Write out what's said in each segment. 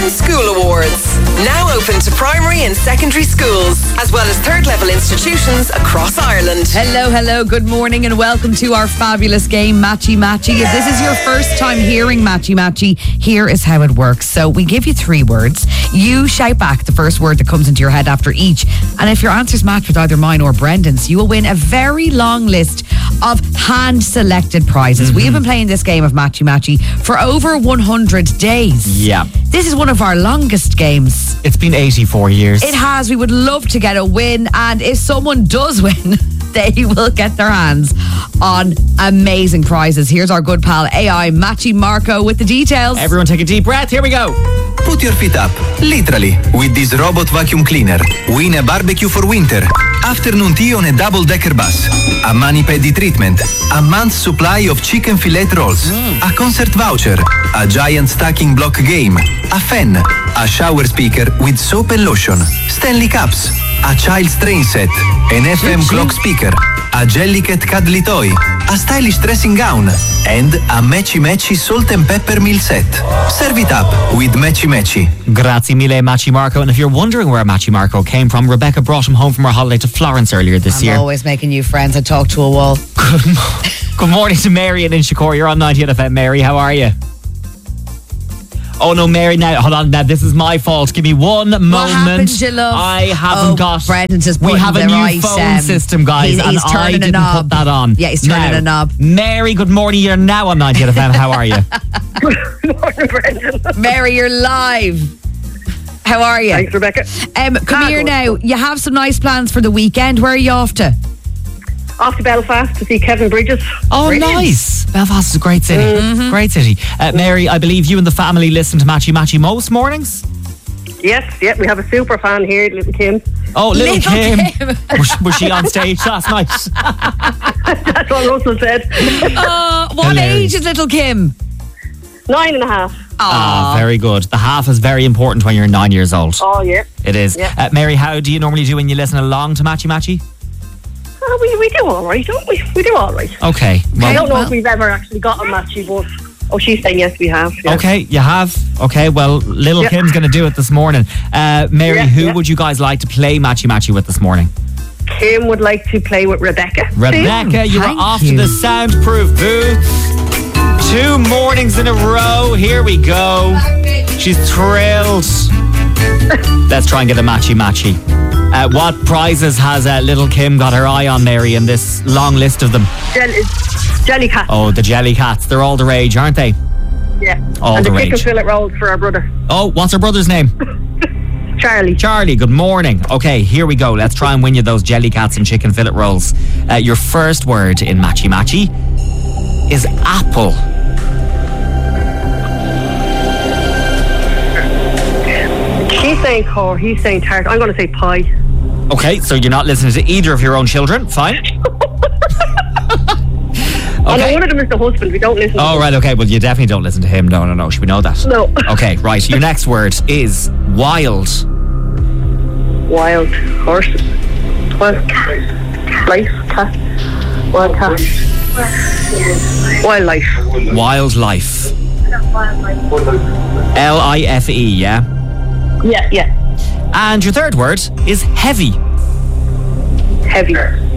School Awards. Now open to primary and secondary schools, as well as third level institutions across Ireland. Hello, good morning and welcome to our fabulous game, Matchy Matchy. If this is your first time hearing Matchy Matchy, here is how it works. So we give you 3 words. You shout back the first word that comes into your head after each. And if your answers match with either mine or Brendan's, you will win a very long list of hand-selected prizes. We have been playing this game of Matchy Matchy for over 100 days. Yeah. This is one of our longest games. It's been 84 years. It has. We would love to get a win. And if someone does win, they will get their hands on amazing prizes. Here's our good pal AI Matchy Marco with the details. Everyone take a deep breath. Here we go. Put your feet up, literally, with this robot vacuum cleaner. Win a barbecue for winter. Afternoon tea on a double-decker bus. A mani-pedi treatment. A month's supply of chicken fillet rolls. A concert voucher. A giant stacking block game. A fan. A shower speaker with soap and lotion. Stanley cups. A child's train set. An FM clock speaker. A Jellycat cuddly toy. A stylish dressing gown. And a Matchy Matchy salt and pepper meal set. Serve it up with Matchy Matchy. Grazie mille, Matchy Marco. And if you're wondering where Matchy Marco came from, Rebecca brought him home from her holiday to Florence earlier this year. I'm always making new friends. I talk to a wall. Good morning to Mary and Inchicore. You're on 90 FM. Mary, how are you? Oh no, Mary, now hold on. Now this is my fault. Give me one moment. What happened, you love? I haven't got. Brendan's just we have a new right, phone system, guys, he's and I turning a didn't knob. put that on. Yeah, he's turning a knob. Mary, good morning. You're now on 90 FM. How are you? Good morning, Brendan. Mary, you're live. How are you? Thanks, Rebecca. Come here now. You have some nice plans for the weekend. Where are you off to? Off to Belfast to see Kevin Bridges. Oh, Brilliant. nice. Belfast is a great city. Great city. Mary, I believe you and the family listen to Matchy Matchy most mornings? Yes, we have a super fan here, Little Kim. Oh, little Kim. Kim. Was she on stage last night? That's what Russell said. What Hilarious. age is little Kim? 9.5. Ah, very good. The half is very important when you're 9 years old. Oh, yeah. It is. Yeah. Mary, how do you normally do when you listen along to Matchy Matchy? We do all right, don't we? We do all right. Okay. I don't know well. if we've ever actually got a matchy, but... Oh, she's saying yes, we have. Yeah. Okay, you have. Okay, well, little Yeah. Kim's going to do it this morning. Mary, Yeah, who yeah. would you guys like to play Matchy Matchy with this morning? Kim would like to play with Rebecca. Rebecca, you are Thank off you. to the soundproof booth. 2 mornings in a row. Here we go. She's thrilled. Let's try and get a Matchy Matchy. What prizes has little Kim got her eye on, Mary, in this long list of them? Jellycat. Oh, the Jellycats. They're all the rage, aren't they? Yeah. All and the the chicken rage. fillet rolls for our brother, Oh, what's her brother's name? Charlie. Charlie, good morning. Okay, here we go. Let's try and win you those Jellycats and chicken fillet rolls. Your first word in Matchy Matchy is apple. She's saying core, he's saying tart. I'm going to say pie. Okay, so you're not listening to either of your own children. Fine. Oh, no, Okay. one of them is the husband. We don't listen to Oh, him. right, okay. Well, you definitely don't listen to him. No. Should we know that? No. Okay, right. Your next word is wild. Wild horse. Wild cat. Life. Cat. Wild cat. Wildlife. Wildlife. Life, yeah? Yeah. And your third word is heavy. Heavy.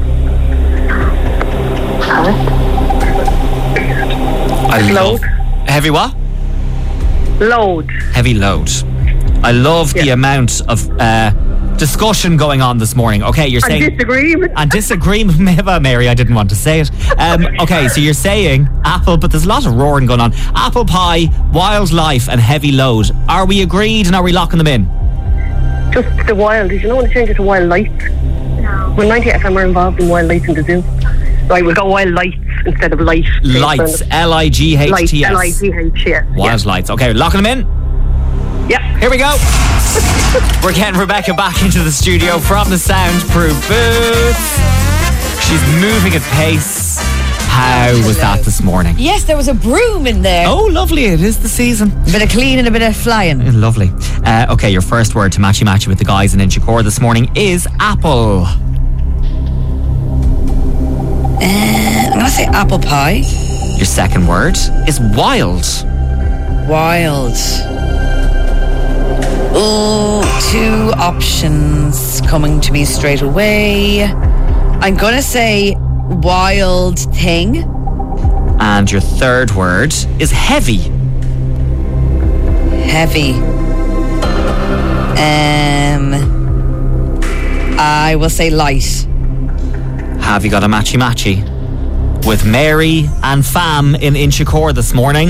I love... Load. Heavy what? Load. Heavy load. I love the amount of discussion going on this morning. Okay, you're saying... Disagreement. And disagreement. Mary, I didn't want to say it. Okay, so you're saying apple, but there's a lot of roaring going on. Apple pie, wildlife, and heavy load. Are we agreed and are we locking them in? Just the wild. Did you know when to change it to wild lights? No. When 90 FM are involved in wild lights in the zoo. Right, we'll go wild lights instead of light. Lights. Lights. Lights. Lights, yeah. Wild lights. Okay, locking them in. Yep. Here we go. We're getting Rebecca back into the studio from the soundproof booth. She's moving at pace. How was that this morning? Yes, there was a broom in there. Oh, lovely. It is the season. A bit of clean and a bit of flying. Lovely. Okay, your first word to Matchy Matchy with the guys in Inchicore this morning is apple. I'm going to say apple pie. Your second word is wild. Wild. 2 options coming to me straight away. I'm going to say wild thing. And your third word is heavy. Heavy. I will say light. Have you got a matchy-matchy? With Mary and Fam in Inchicore this morning.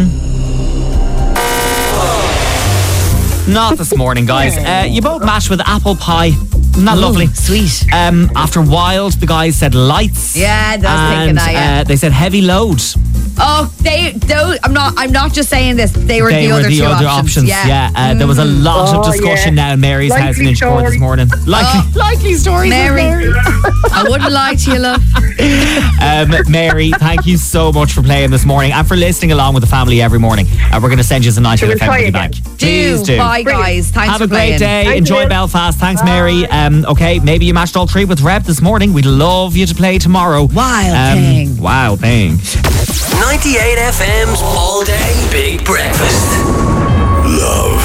Not this morning, guys. You both matched with apple pie. Isn't that lovely? Sweet. After wild, the guys said lights. Yeah, that's thinking that, yeah. They said heavy load. Oh, I'm not just saying this. They were the other two options. Yeah. There was a lot of discussion now in Mary's house in Inchicore this morning. Likely stories. Mary. I wouldn't lie to you, love. Mary, thank you so much for playing this morning and for listening along with the family every morning. We're going to send you some 90 FM back. Please do. Bye, guys. Thanks Have for playing. Have a great day. Thank Enjoy you. Belfast. Thanks, Mary. Okay, maybe you matched all 3 with Reb this morning. We'd love you to play tomorrow. Wild thing. Wild thing. 98 FM's All Day Big Breakfast. Love.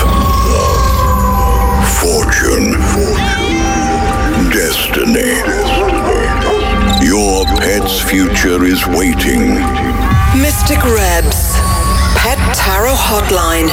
Fortune. Destiny. Your pet's future is waiting. Mystic Rebs. Pet Tarot Hotline.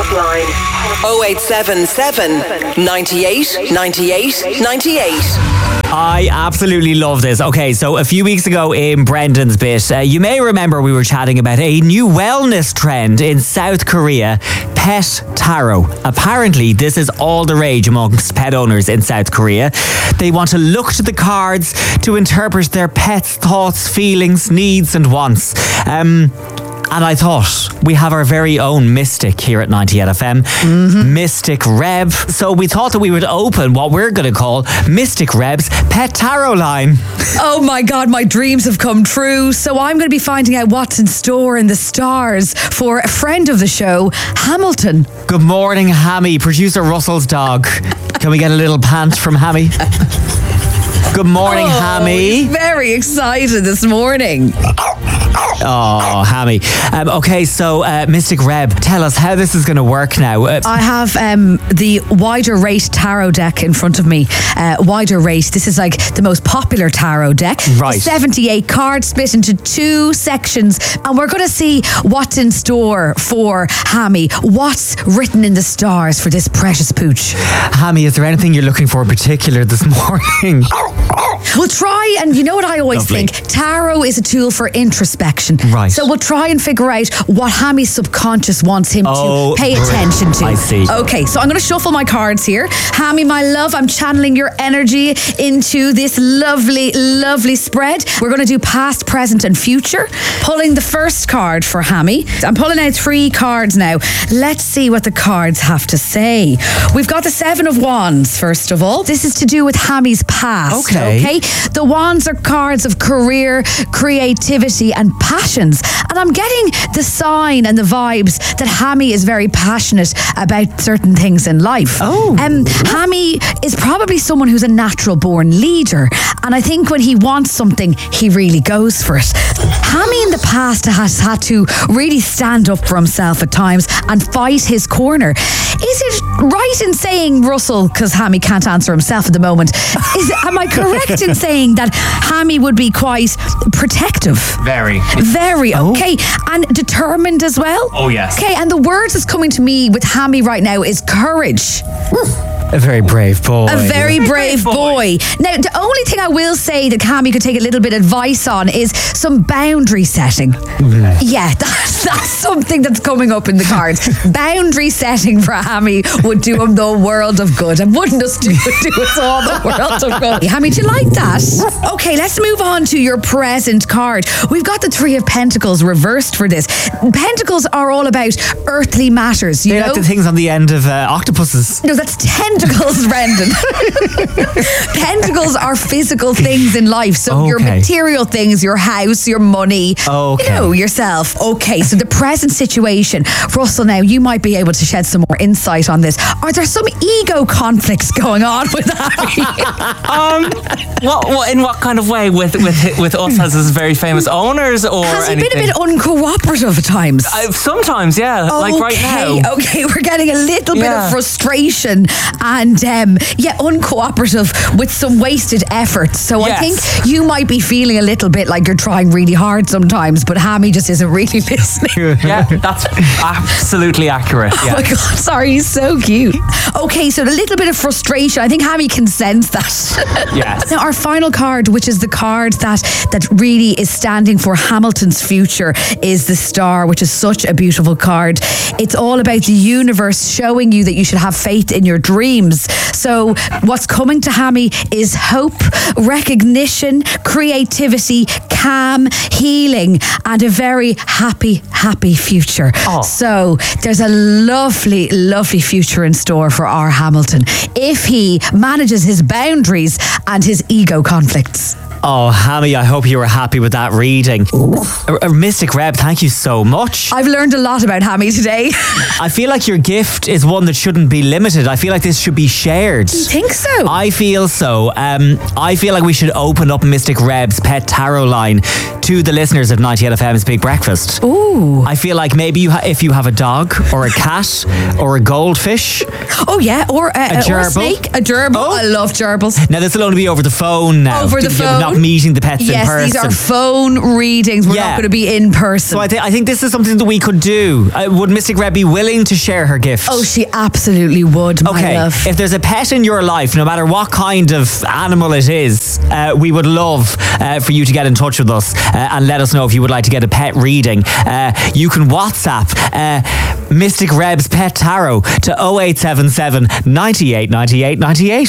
0877 98 98 98. I absolutely love this. Okay, so a few weeks ago in Brendan's bit, you may remember we were chatting about a new wellness trend in South Korea, pet tarot. Apparently, this is all the rage amongst pet owners in South Korea. They want to look to the cards to interpret their pet's thoughts, feelings, needs and wants. And I thought, we have our very own mystic here at 98 FM, Mystic Reb. So we thought that we would open what we're going to call Mystic Reb's Pet Tarot Line. Oh my God, my dreams have come true. So I'm going to be finding out what's in store in the stars for a friend of the show, Hamilton. Good morning, Hammy, producer Russell's dog. Can we get a little pant from Hammy? Good morning, Hammy. He's very excited this morning. Oh, Hammy. Okay, so Mystic Reb, tell us how this is going to work now. I have the Wider Rate tarot deck in front of me. Wider Rate, this is like the most popular tarot deck. Right. 78 cards split into 2 sections, and we're going to see what's in store for Hammy. What's written in the stars for this precious pooch? Hammy, is there anything you're looking for in particular this morning? We'll try, and you know what I always Lovely. think? Tarot is a tool for introspection. Right. So we'll try and figure out what Hammy's subconscious wants him to pay attention to. I see. Okay, so I'm going to shuffle my cards here. Hammy, my love, I'm channeling your energy into this lovely, lovely spread. We're going to do past, present and future. Pulling the first card for Hammy. I'm pulling out 3 cards now. Let's see what the cards have to say. We've got the 7 of Wands, first of all. This is to do with Hammy's past. Okay. The Wands are cards of career, creativity and passions. And I'm getting the sign and the vibes that Hammy is very passionate about certain things in life. Hammy is probably someone who's a natural born leader. And I think when he wants something, he really goes for it. Hammy in the past has had to really stand up for himself at times and fight his corner. Is it right in saying, Russell, because Hammy can't answer himself at the moment, am I correct in saying that Hammy would be quite protective? Very. Very, okay. And determined as well? Oh, yes. Okay, and the words that's coming to me with Hammy right now is courage. A very brave boy. A very brave boy. Now, the only thing I will say that Hammy could take a little bit of advice on is some boundary setting. Yeah, that's something that's coming up in the cards. Boundary setting for Hammy would do him the world of good. And wouldn't us do us all the world of good? Hammy, do you like that? Okay, let's move on to your present card. We've got the 3 of Pentacles reversed for this. Pentacles are all about earthly matters, you They're know? like the things on the end of octopuses. No, that's tentacles, Brendan. Pentacles are physical things in life. So your material things, your house, your money, you know, yourself. Okay, so the present situation. Russell, now you might be able to shed some more insight on this. Are there some ego conflicts going on with What in what kind of way with us as his very famous owners or Has he anything? been a bit uncooperative at times? Sometimes, yeah. Like right now. Okay, we're getting a little bit of frustration and uncooperative with some wasted effort. So I think you might be feeling a little bit like you're trying really hard sometimes, but Hammy just isn't really listening. Yeah, that's absolutely accurate. Oh my God, sorry, he's so cute. Okay, so a little bit of frustration. I think Hammy can sense that. Yes. Now, our final card, which is the card that really is standing for Hamilton's future, is the star, which is such a beautiful card. It's all about the universe showing you that you should have faith in your dreams. So what's coming to Hammy is hope, recognition, creativity, calm, healing, and a very happy future. So there's a lovely, lovely future in store for our Hamilton if he manages his boundaries and his ego conflicts. Oh, Hammy, I hope you were happy with that reading. Mystic Reb, thank you so much. I've learned a lot about Hammy today. I feel like your gift is one that shouldn't be limited. I feel like this should be shared. You think so? I feel so. I feel like we should open up Mystic Reb's pet tarot line to the listeners of 98FM's Big Breakfast. Ooh. I feel like maybe if you have a dog or a cat or a goldfish. Oh yeah, or a gerbil. Or a snake, a gerbil. Oh. I love gerbils. Now this will only be over the phone now. Over the phone. You're not meeting the pets in person. Yes, these are phone readings. We're not going to be in person. So I think this is something that we could do. Would Mystic Reb be willing to share her gift? Oh, she absolutely would, my love. If there's a pet in your life, no matter what kind of animal it is, we would love for you to get in touch with us and let us know if you would like to get a pet reading. You can WhatsApp Mystic Reb's Pet Tarot to 0877 98 98 98.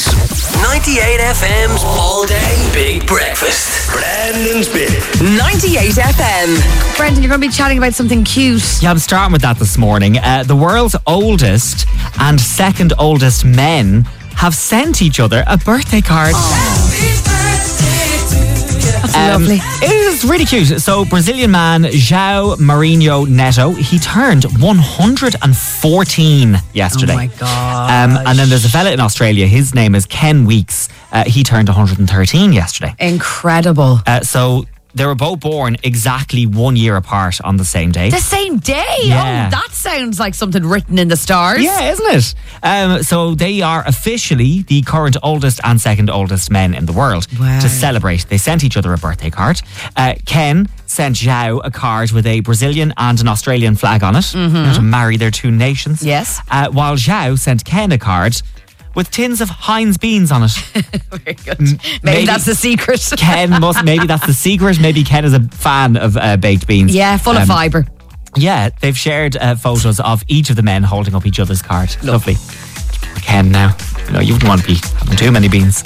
98FM's All Day Big Breakfast. Brandon's Bit. 98 FM. Brendan, you're going to be chatting about something cute. Yeah, I'm starting with that this morning. The world's oldest and second oldest men have sent each other a birthday card. That's lovely. It is really cute. So, Brazilian man João Marinho Neto, he turned 114 yesterday. Oh my God. And then there's a fella in Australia, his name is Ken Weeks. He turned 113 yesterday. Incredible. So they were both born exactly 1 year apart on the same day. The same day? Yeah. Oh, that sounds like something written in the stars. Yeah, isn't it? So they are officially the current oldest and second oldest men in the world. Wow. To celebrate. They sent each other a birthday card. Ken sent João a card with a Brazilian and an Australian flag on it, to marry their two nations. Yes. While João sent Ken a card with tins of Heinz beans on it. Very good. Maybe that's the secret. Maybe that's the secret. Maybe Ken is a fan of baked beans. Yeah, full of fibre. Yeah, they've shared photos of each of the men holding up each other's card. Lovely. Ken now. You wouldn't want to be having too many beans.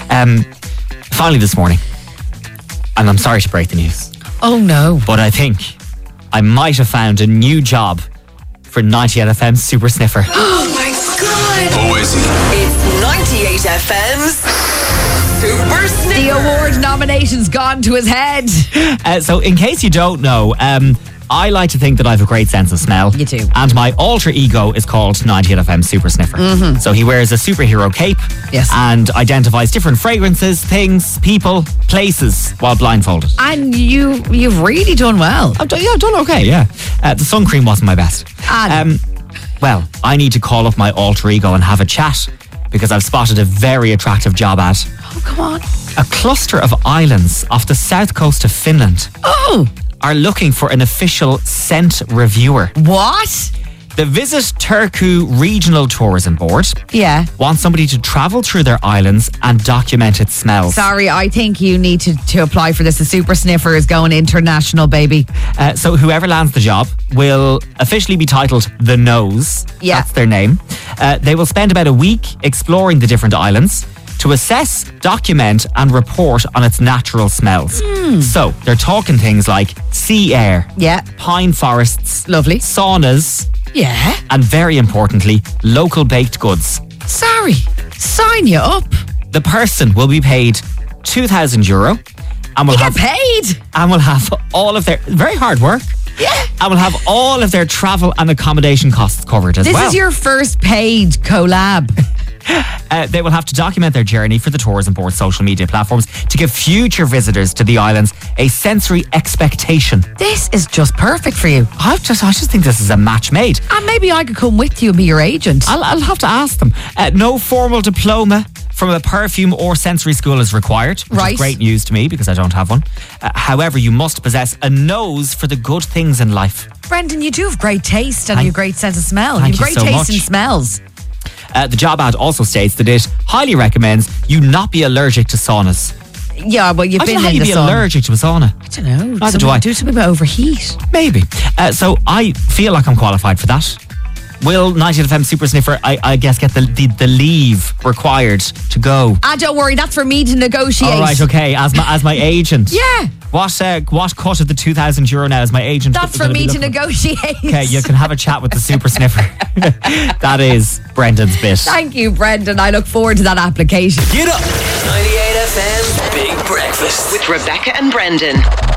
Finally this morning, and I'm sorry to break the news. Oh no. But I think I might have found a new job for 98FM Super Sniffer. Oh my God. Who is he? It's 98 FM's Super Sniffer. The award nomination's gone to his head. So in case you don't know, I like to think that I have a great sense of smell. You do. And my alter ego is called 98FM Super Sniffer. So he wears a superhero cape. Yes. And identifies different fragrances, things, people, places while blindfolded. And you've really done well. I've done okay, yeah. The sun cream wasn't my best. Well, I need to call up my alter ego and have a chat because I've spotted a very attractive job ad. Oh, come on. A cluster of islands off the south coast of Finland are looking for an official scent reviewer. What? The Visit Turku Regional Tourism Board wants somebody to travel through their islands and document its smells. Sorry, I think you need to apply for this. The Super Sniffer is going international, baby. So whoever lands the job will officially be titled The Nose. Yeah. That's their name. They will spend about a week exploring the different islands to assess, document and report on its natural smells. So they're talking things like sea air, pine forests, lovely, saunas, and very importantly, local baked goods. Sorry, sign you up. The person will be paid €2,000 and will get paid and will have all of their very hard work. And will have all of their travel and accommodation costs covered as well. This is your first paid collab. They will have to document their journey for the tourism board's social media platforms to give future visitors to the islands a sensory expectation. This is just perfect for you. I just think this is a match made. And maybe I could come with you and be your agent. I'll have to ask them. No formal diploma from a perfume or sensory school is required, which Right. is great news to me because I don't have one. However, you must possess a nose for the good things in life. Brendan, you do have great taste and Thank- you have great sense of smell. thank You have you great so taste much. in smells. The job ad also states that it highly recommends you not be allergic to saunas. Yeah, well, you've I don't been know how in you'd the be sun. allergic to a sauna. I don't know. Neither do I. Do something about overheat. Maybe. So I feel like I'm qualified for that. Will 90 FM Super Sniffer, I guess, get the leave required to go? Don't worry, that's for me to negotiate. All right, okay. As my agent. Yeah. What cut of the €2,000 now is my agent? That's for gonna be me to looking- negotiate. Okay, you can have a chat with the Super Sniffer. That is Brendan's bit. Thank you, Brendan. I look forward to that application. Get up! 98 FM's Big Breakfast. With Rebecca and Brendan.